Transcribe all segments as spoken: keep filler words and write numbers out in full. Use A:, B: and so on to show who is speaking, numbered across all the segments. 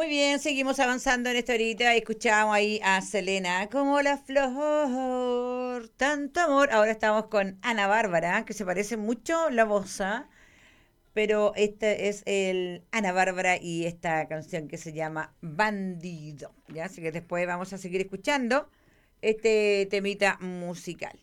A: Muy bien, seguimos avanzando en esta horita y escuchamos ahí a Selena, como la flor, tanto amor. Ahora estamos con Ana Bárbara, que se parece mucho la voz, ¿ah? Pero este es el Ana Bárbara y esta canción que se llama Bandido, ¿ya? Así que después vamos a seguir escuchando este temita musical.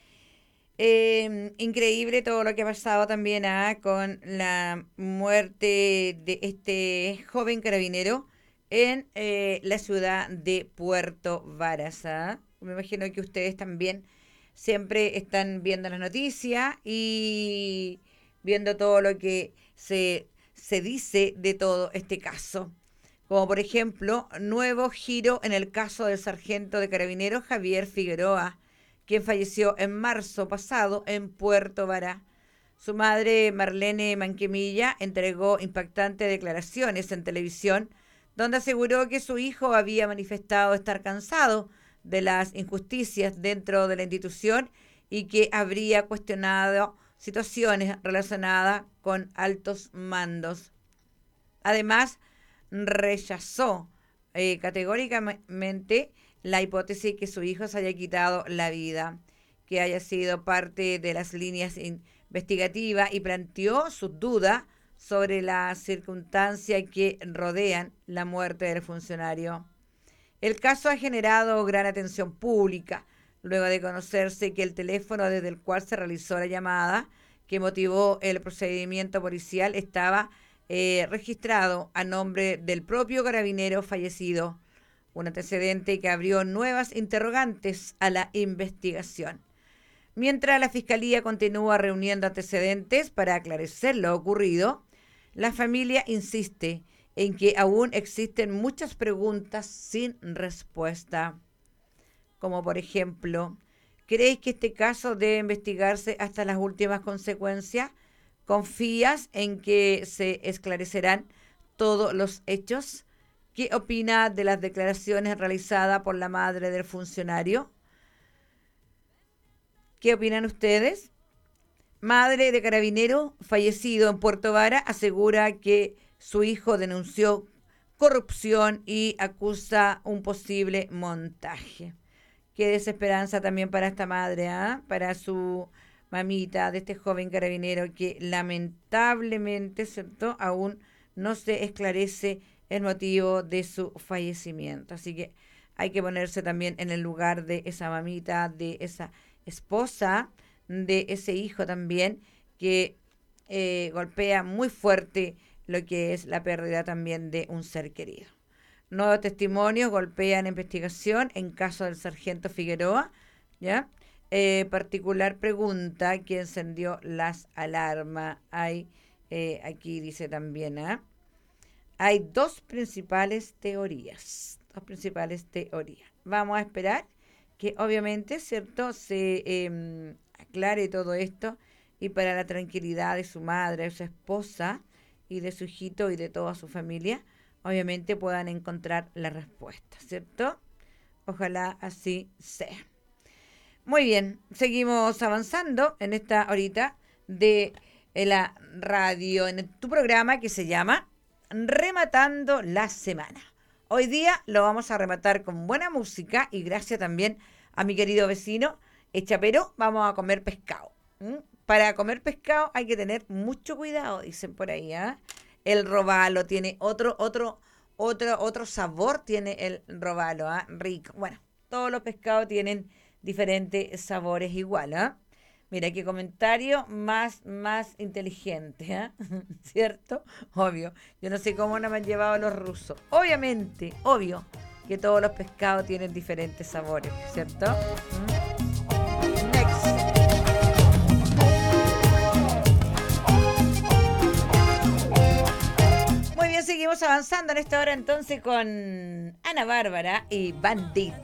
A: Eh, increíble todo lo que ha pasado también ah, con la muerte de este joven carabinero en eh, la ciudad de Puerto Varas. ¿Ah? Me imagino que ustedes también siempre están viendo las noticias y viendo todo lo que se, se dice de todo este caso. Como por ejemplo, nuevo giro en el caso del sargento de carabineros Javier Figueroa, quien falleció en marzo pasado en Puerto Varas. Su madre, Marlene Manquemilla, entregó impactantes declaraciones en televisión, donde aseguró que su hijo había manifestado estar cansado de las injusticias dentro de la institución y que habría cuestionado situaciones relacionadas con altos mandos. Además, rechazó eh, categóricamente la hipótesis que su hijo se haya quitado la vida, que haya sido parte de las líneas investigativas y planteó sus dudas sobre las circunstancias que rodean la muerte del funcionario. El caso ha generado gran atención pública, luego de conocerse que el teléfono desde el cual se realizó la llamada que motivó el procedimiento policial estaba eh, registrado a nombre del propio carabinero fallecido, un antecedente que abrió nuevas interrogantes a la investigación. Mientras la Fiscalía continúa reuniendo antecedentes para aclarecer lo ocurrido, la familia insiste en que aún existen muchas preguntas sin respuesta. Como por ejemplo, ¿crees que este caso debe investigarse hasta las últimas consecuencias? ¿Confías en que se esclarecerán todos los hechos? ¿Qué opina de las declaraciones realizadas por la madre del funcionario? ¿Qué opinan ustedes? Madre de carabinero fallecido en Puerto Varas asegura que su hijo denunció corrupción y acusa un posible montaje. Qué desesperanza también para esta madre, ¿eh? Para su mamita de este joven carabinero que lamentablemente, ¿cierto?, aún no se esclarece el motivo de su fallecimiento. Así que hay que ponerse también en el lugar de esa mamita, de esa esposa, de ese hijo también, que eh, golpea muy fuerte lo que es la pérdida también de un ser querido. Nuevos testimonios golpean investigación en caso del sargento Figueroa, ¿ya? Eh, particular pregunta que encendió las alarmas. Hay, eh, aquí dice también, ¿ah? ¿eh? Hay dos principales teorías, dos principales teorías. Vamos a esperar que obviamente, ¿cierto?, se eh, aclare todo esto y para la tranquilidad de su madre, de su esposa y de su hijito y de toda su familia, obviamente puedan encontrar la respuesta, ¿cierto? Ojalá así sea. Muy bien, seguimos avanzando en esta horita de la radio, en tu programa que se llama Rematando la Semana. Hoy día lo vamos a rematar con buena música y gracias también a mi querido vecino Echapero, vamos a comer pescado. ¿Mm? Para comer pescado hay que tener mucho cuidado, dicen por ahí, ¿eh? El robalo tiene otro, otro, otro, otro sabor, tiene el robalo, ¿eh? Rico. Bueno, todos los pescados tienen diferentes sabores igual, ¿eh? Mira qué comentario más, más inteligente, ¿eh? ¿Cierto? Obvio. Yo no sé cómo no me han llevado los rusos. Obviamente, obvio, que todos los pescados tienen diferentes sabores, ¿cierto? ¿Mm? Next. Muy bien, seguimos avanzando en esta hora entonces con Ana Bárbara y Bandito.